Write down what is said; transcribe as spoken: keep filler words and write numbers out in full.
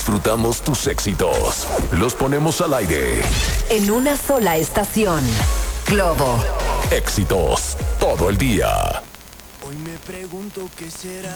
disfrutamos tus éxitos. Los ponemos al aire. En una sola estación. Globo. Éxitos todo el día. Hoy me pregunto qué será.